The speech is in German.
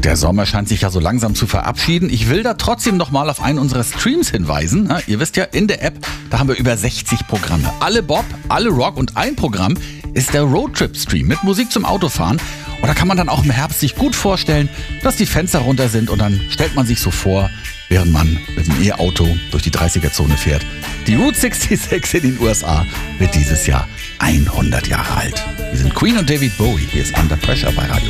Der Sommer scheint sich ja so langsam zu verabschieden. Ich will da trotzdem noch mal auf einen unserer Streams hinweisen. Ihr wisst ja, in der App, da haben wir über 60 Programme. Alle Bob, alle Rock und ein Programm ist der Roadtrip-Stream mit Musik zum Autofahren. Und da kann man dann auch im Herbst sich gut vorstellen, dass die Fenster runter sind und dann stellt man sich so vor, während man mit dem E-Auto durch die 30er-Zone fährt. Die Route 66 in den USA wird dieses Jahr 100 Jahre alt. Wir sind Queen und David Bowie. Hier ist Under Pressure bei Radio